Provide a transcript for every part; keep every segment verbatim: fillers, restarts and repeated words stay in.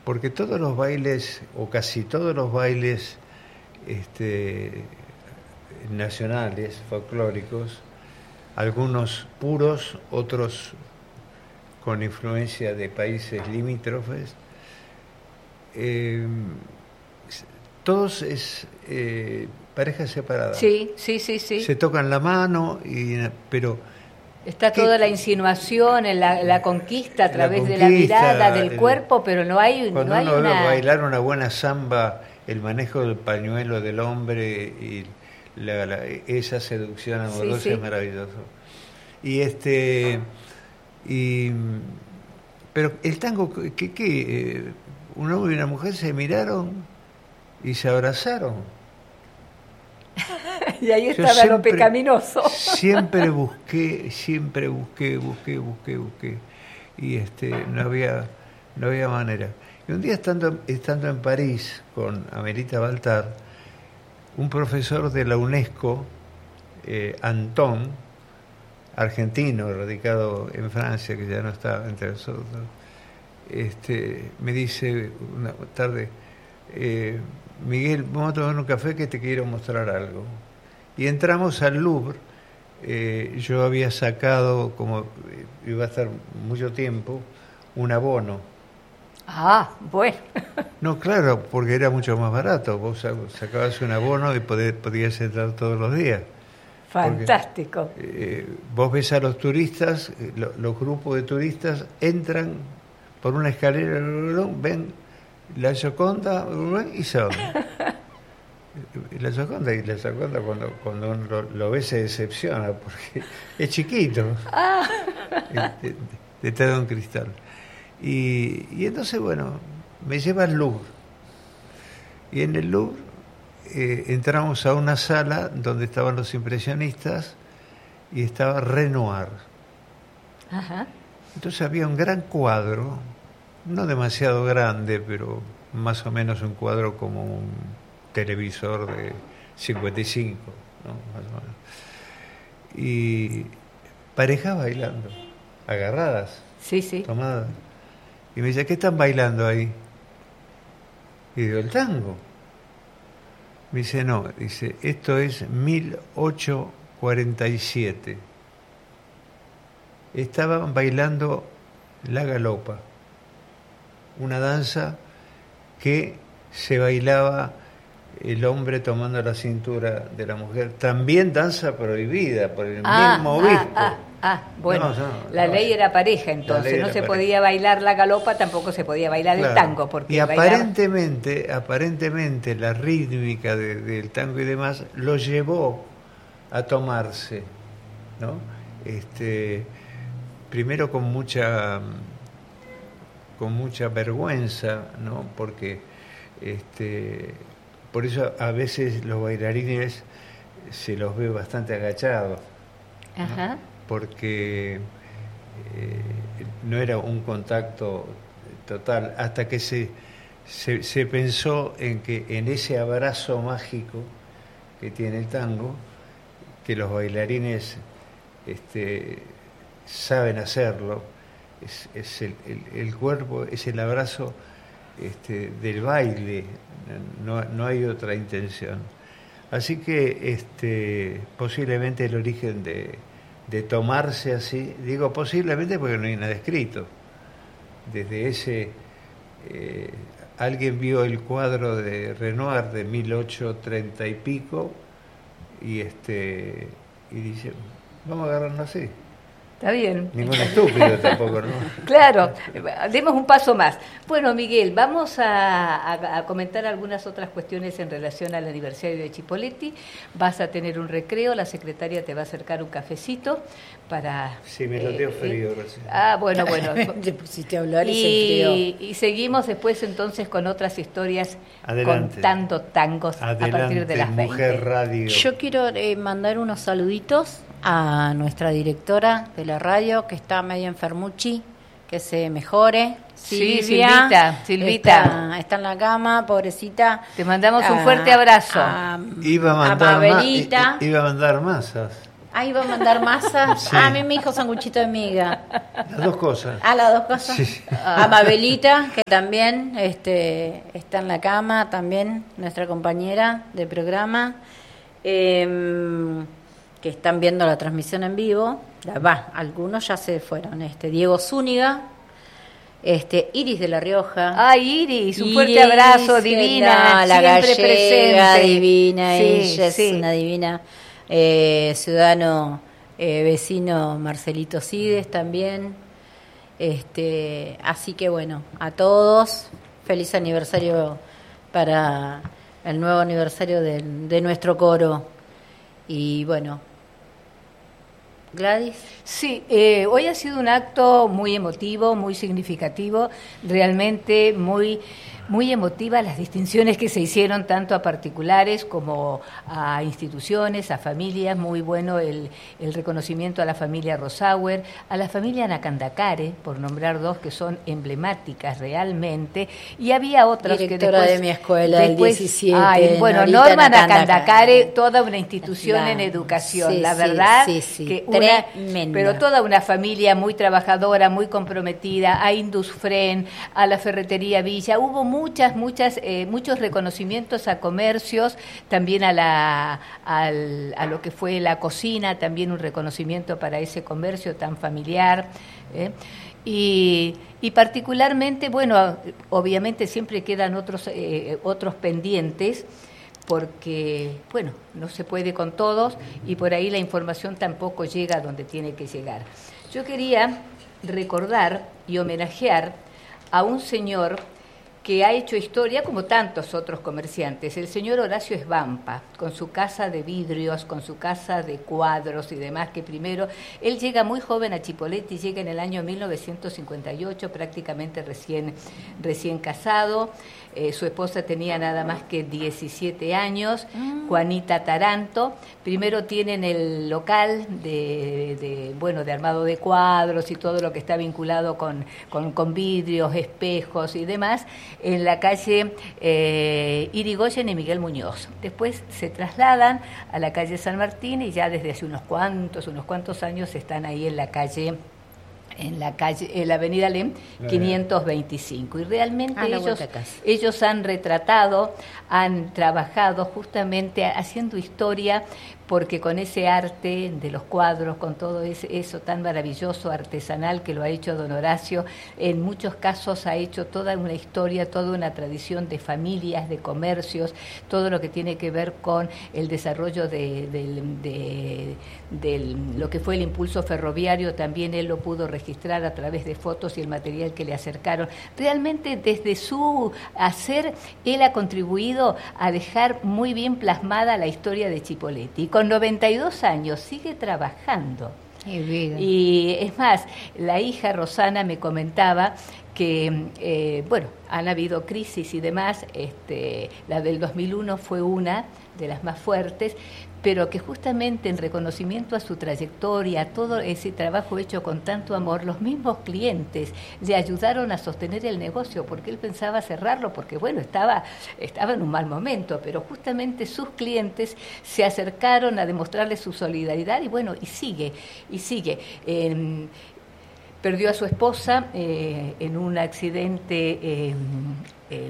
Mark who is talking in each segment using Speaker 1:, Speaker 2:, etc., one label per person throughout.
Speaker 1: porque todos los bailes, o casi todos los bailes este, nacionales, folclóricos, algunos puros, otros con influencia de países limítrofes, eh, todos es eh, parejas separadas.
Speaker 2: Sí, sí, sí, sí.
Speaker 1: Se tocan la mano, y, pero...
Speaker 2: Está
Speaker 1: ¿qué?
Speaker 2: toda la insinuación, en la, la conquista a través
Speaker 1: la
Speaker 2: de la mirada, del
Speaker 1: el,
Speaker 2: cuerpo, pero no hay,
Speaker 1: cuando
Speaker 2: no hay
Speaker 1: uno
Speaker 2: una...
Speaker 1: ve bailar una buena samba, el manejo del pañuelo del hombre y la, la, esa seducción amorosa, sí, sí, es maravilloso. Y este... y pero el tango, ¿qué? qué? Un hombre y una mujer se miraron y se abrazaron.
Speaker 2: Y ahí estaba siempre, lo pecaminoso.
Speaker 1: Siempre busqué, siempre busqué, busqué, busqué, busqué. Y este, no había, no había manera. Y un día estando, estando en París con Amelita Baltar, un profesor de la UNESCO, eh, Antón, argentino, radicado en Francia, que ya no está entre nosotros, este, me dice una tarde, eh, Miguel, vamos a tomar un café que te quiero mostrar algo. Y entramos al Louvre. Eh, yo había sacado, como iba a estar mucho tiempo, un abono.
Speaker 2: Ah, bueno.
Speaker 1: No, claro, porque era mucho más barato. Vos sacabas un abono y podías, podías entrar todos los días.
Speaker 2: Fantástico.
Speaker 1: Porque, eh, vos ves a los turistas, lo, los grupos de turistas entran por una escalera, ven la Gioconda y se van. La Gioconda, y la Gioconda cuando, cuando uno lo, lo ve se decepciona porque es chiquito,
Speaker 2: ah.
Speaker 1: de, de, de todo un cristal. Y, y entonces, bueno, me lleva al Louvre. Y en el Louvre eh, entramos a una sala donde estaban los impresionistas y estaba Renoir.
Speaker 2: Ajá.
Speaker 1: Entonces había un gran cuadro, no demasiado grande, pero más o menos un cuadro como un televisor de cincuenta y cinco, ¿no? Más o menos. Y parejas bailando, agarradas,
Speaker 2: sí, sí,
Speaker 1: tomadas. Y me dice, ¿qué están bailando ahí? Y digo, el tango. Me dice, no, dice, esto es mil ochocientos cuarenta y siete. Estaban bailando la galopa, una danza que se bailaba el hombre tomando la cintura de la mujer, también danza prohibida por el
Speaker 2: ah,
Speaker 1: mismo obispo.
Speaker 2: Ah, ah, ah, bueno, no, no, la no, ley era pareja entonces, no se pareja. Podía bailar la galopa, tampoco se podía bailar claro. El tango. Porque
Speaker 1: y aparentemente, bailaba... aparentemente la rítmica de, del tango y demás lo llevó a tomarse, ¿no? Este, primero con mucha, con mucha vergüenza, ¿no? Porque este, por eso a veces los bailarines se los ve bastante agachados, ¿no?
Speaker 2: Ajá.
Speaker 1: Porque eh, no era un contacto total, hasta que se, se, se pensó en que en ese abrazo mágico que tiene el tango, que los bailarines este, saben hacerlo, es, es el, el, el cuerpo, es el abrazo este, del baile, no, no hay otra intención. Así que este, posiblemente el origen de, de tomarse así, digo posiblemente porque no hay nada escrito, desde ese, eh, alguien vio el cuadro de Renoir de mil ochocientos treinta y pico y, este, y dice, vamos a agarrarnos así.
Speaker 2: Está bien.
Speaker 1: Ningún estúpido tampoco, ¿no?
Speaker 2: Claro, demos un paso más. Bueno, Miguel, vamos a, a, a comentar algunas otras cuestiones en relación al aniversario de Chipolletti. Vas a tener un recreo, la secretaria te va a acercar un cafecito para...
Speaker 1: Sí, me lo dio eh, frío eh, recién.
Speaker 2: Ah, bueno, bueno.
Speaker 3: Te pusiste a hablar y,
Speaker 2: y, y seguimos después entonces con otras historias. Adelante. Contando tangos.
Speaker 1: Adelante,
Speaker 2: a partir de las
Speaker 1: Mujer
Speaker 2: veinte.
Speaker 1: Radio.
Speaker 3: Yo quiero eh, mandar unos saluditos a nuestra directora de la radio, que está medio enfermuchi, que se mejore.
Speaker 2: Sí,
Speaker 3: Silvia,
Speaker 2: Silvita, Silvita.
Speaker 3: Está, está en la cama, pobrecita.
Speaker 2: Te mandamos a, un fuerte abrazo.
Speaker 1: A, iba a mandar,
Speaker 3: a Mabelita.
Speaker 1: Ma, iba a mandar masas.
Speaker 3: Ahí va a mandar masa.
Speaker 1: Sí.
Speaker 3: Ah, a mí me dijo sanguchito de miga.
Speaker 1: Las dos cosas.
Speaker 3: Ah, las dos cosas.
Speaker 1: Sí.
Speaker 3: A Mabelita, que también este, está en la cama, también nuestra compañera de programa, eh, que están viendo la transmisión en vivo. Va, algunos ya se fueron. Este, Diego Zúñiga, este, Iris de La Rioja.
Speaker 2: Ay, Iris, un
Speaker 3: Iris,
Speaker 2: fuerte abrazo, divina,
Speaker 3: no, la
Speaker 2: siempre
Speaker 3: gallega,
Speaker 2: presente.
Speaker 3: divina,
Speaker 2: Sí,
Speaker 3: ella es
Speaker 2: sí.
Speaker 3: una divina. Eh, ciudadano eh, vecino Marcelito Cides también. Este, así que bueno, a todos, feliz aniversario para el nuevo aniversario de, de nuestro coro. Y bueno, Gladys.
Speaker 2: Sí, eh, hoy ha sido un acto muy emotivo, muy significativo, realmente muy, muy emotiva las distinciones que se hicieron tanto a particulares como a instituciones, a familias, muy bueno el, el reconocimiento a la familia Rosauer, a la familia Nakandakare, por nombrar dos que son emblemáticas realmente, y había otras
Speaker 3: Directora
Speaker 2: que después...
Speaker 3: de mi escuela del
Speaker 2: después,
Speaker 3: diecisiete,
Speaker 2: ay, bueno,
Speaker 3: Norita
Speaker 2: Norma
Speaker 3: Nakandakare.
Speaker 2: Nakandakare, toda una institución
Speaker 3: Claro.
Speaker 2: en educación,
Speaker 3: Sí,
Speaker 2: la
Speaker 3: sí,
Speaker 2: verdad,
Speaker 3: sí, sí.
Speaker 2: que una,
Speaker 3: Tremenda.
Speaker 2: pero toda una familia muy trabajadora, muy comprometida, a Indusfren, a la Ferretería Villa, hubo muchas, muchas, eh, muchos reconocimientos a comercios, también a la, al, a lo que fue la cocina, también un reconocimiento para ese comercio tan familiar, ¿eh? Y, y particularmente, bueno, obviamente siempre quedan otros, eh, otros pendientes, porque, bueno, no se puede con todos y por ahí la información tampoco llega a donde tiene que llegar. Yo quería recordar y homenajear a un señor que ha hecho historia como tantos otros comerciantes, el señor Horacio Esbampa, con su casa de vidrios, con su casa de cuadros y demás, que primero, él llega muy joven a Chipoleti, llega en el año mil novecientos cincuenta y ocho, prácticamente recién, recién casado, eh, su esposa tenía nada más que diecisiete años, mm. Juanita Taranto, primero tienen el local de, de, bueno, de armado de cuadros y todo lo que está vinculado con, con, con vidrios, espejos y demás, en la calle eh, Irigoyen y Miguel Muñoz. Después se trasladan a la calle San Martín y ya desde hace unos cuantos, unos cuantos años están ahí en la calle en la calle, en la avenida Lem quinientos veinticinco, y realmente
Speaker 3: ah,
Speaker 2: ellos, ellos han retratado, han trabajado justamente haciendo historia, porque con ese arte de los cuadros, con todo ese, eso tan maravilloso, artesanal que lo ha hecho don Horacio, en muchos casos ha hecho toda una historia, toda una tradición de familias, de comercios, todo lo que tiene que ver con el desarrollo de, de, de, de lo que fue el impulso ferroviario, también él lo pudo registrar a través de fotos y el material que le acercaron. Realmente desde su hacer, él ha contribuido a dejar muy bien plasmada la historia de Chipoleti. Con noventa y dos años sigue trabajando. Y es más, la hija Rosana me comentaba que, eh, bueno, han habido crisis y demás, este, la del dos mil uno fue una de las más fuertes, pero que justamente en reconocimiento a su trayectoria, a todo ese trabajo hecho con tanto amor, los mismos clientes le ayudaron a sostener el negocio, porque él pensaba cerrarlo, porque bueno, estaba, estaba en un mal momento, pero justamente sus clientes se acercaron a demostrarle su solidaridad y bueno, y sigue, y sigue. Eh, perdió a su esposa eh, en un accidente eh, eh,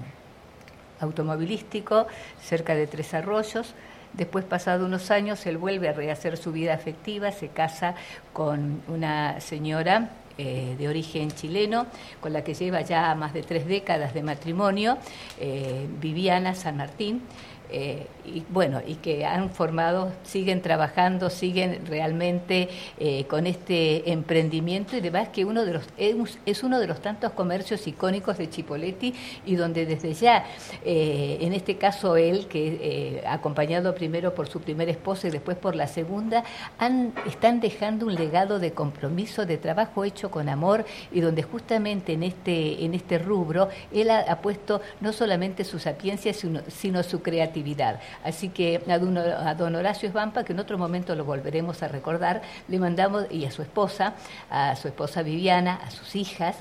Speaker 2: automovilístico cerca de Tres Arroyos. Después, pasado unos años, él vuelve a rehacer su vida afectiva, se casa con una señora eh, de origen chileno, con la que lleva ya más de tres décadas de matrimonio, eh, Viviana San Martín. Eh, y bueno, y que han formado, siguen trabajando, siguen realmente eh, con este emprendimiento y demás, que uno de los es, es uno de los tantos comercios icónicos de Chipoleti, y donde desde ya, eh, en este caso él, que eh, acompañado primero por su primera esposa y después por la segunda, han, están dejando un legado de compromiso, de trabajo hecho con amor, y donde justamente en este, en este rubro él ha, ha puesto no solamente su sapiencia, sino, sino su creatividad. Así que a don, a don Horacio Esbampa, que en otro momento lo volveremos a recordar, le mandamos, y a su esposa, a su esposa Viviana, a sus hijas,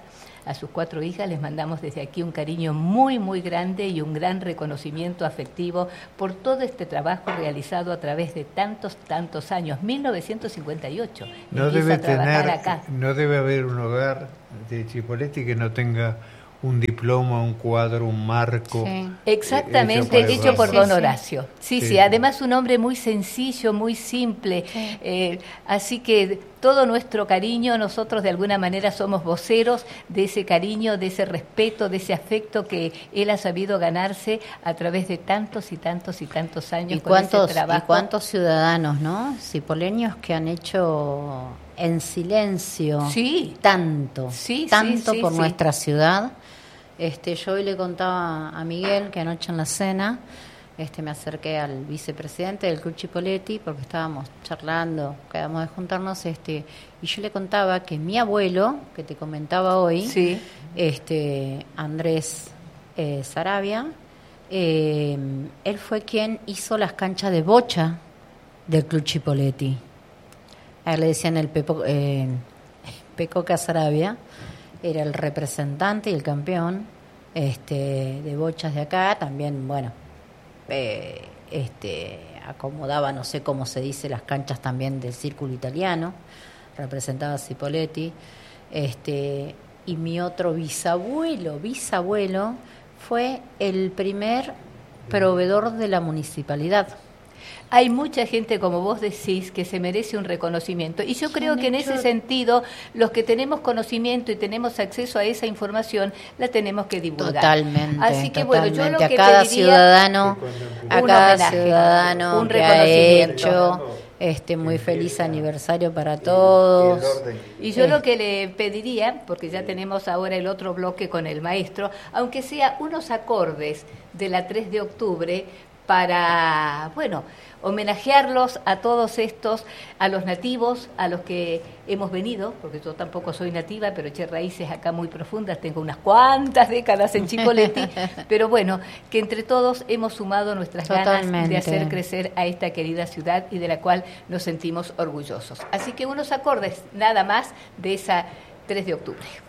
Speaker 2: a sus cuatro hijas, les mandamos desde aquí un cariño muy, muy grande y un gran reconocimiento afectivo por todo este trabajo realizado a través de tantos, tantos años. mil novecientos cincuenta y ocho
Speaker 1: no
Speaker 2: empieza
Speaker 1: debe
Speaker 2: a trabajar
Speaker 1: tener,
Speaker 2: acá.
Speaker 1: No debe haber un hogar de Chipoleti que no tenga un diploma, un cuadro, un marco.
Speaker 3: Sí.
Speaker 2: Exactamente,
Speaker 1: hecho,
Speaker 2: hecho por
Speaker 3: sí,
Speaker 2: don
Speaker 3: sí.
Speaker 2: Horacio. Sí, sí,
Speaker 1: Sí.
Speaker 2: además un hombre muy sencillo, muy simple.
Speaker 3: Sí.
Speaker 2: Eh, así que todo nuestro cariño, nosotros de alguna manera somos voceros de ese cariño, de ese respeto, de ese afecto que él ha sabido ganarse a través de tantos y tantos y tantos años
Speaker 3: ¿Y
Speaker 2: con
Speaker 3: cuántos,
Speaker 2: ese trabajo.
Speaker 3: y cuántos ciudadanos, ¿no? Cipoleños que han hecho en silencio
Speaker 2: Sí.
Speaker 3: tanto,
Speaker 2: Sí,
Speaker 3: tanto
Speaker 2: sí, sí,
Speaker 3: por
Speaker 2: sí.
Speaker 3: nuestra ciudad. Este, yo hoy le contaba a Miguel que anoche en la cena este, me acerqué al vicepresidente del Club Chipoleti porque estábamos charlando, quedamos de juntarnos, este, y yo le contaba que mi abuelo, que te comentaba hoy,
Speaker 2: Sí.
Speaker 3: este, Andrés eh, Sarabia, eh, él fue quien hizo las canchas de bocha del Club Chipoleti. A él le decían el Pepo, eh, Pecoca Sarabia, era el representante y el campeón este, de bochas de acá. También, bueno, eh, este, acomodaba, no sé cómo se dice, las canchas también del Círculo Italiano, representaba a Cipolletti. Este, y mi otro bisabuelo, bisabuelo, fue el primer proveedor de la municipalidad.
Speaker 2: Hay mucha gente, como vos decís, que se merece un reconocimiento. Y yo creo que en ese sentido, los que tenemos conocimiento y tenemos acceso a esa información, la tenemos que divulgar.
Speaker 3: Totalmente.
Speaker 2: Así que bueno, yo lo
Speaker 3: totalmente.
Speaker 2: que
Speaker 3: a cada
Speaker 2: pediría,
Speaker 3: ciudadano, a
Speaker 2: un
Speaker 3: cada
Speaker 2: homenaje,
Speaker 3: ciudadano
Speaker 2: un
Speaker 3: que ha
Speaker 2: reconocimiento.
Speaker 3: hecho este muy feliz aniversario para todos.
Speaker 2: Y yo
Speaker 3: Eh.
Speaker 2: lo que le pediría, porque ya tenemos ahora el otro bloque con el maestro, aunque sea unos acordes de la tres de octubre para, bueno, homenajearlos a todos estos, a los nativos, a los que hemos venido, porque yo tampoco soy nativa, pero eché raíces acá muy profundas, tengo unas cuantas décadas en Chipoleti, pero bueno, que entre todos hemos sumado nuestras
Speaker 3: Totalmente.
Speaker 2: ganas de hacer crecer a esta querida ciudad y de la cual nos sentimos orgullosos. Así que unos acordes nada más de esa tres de octubre.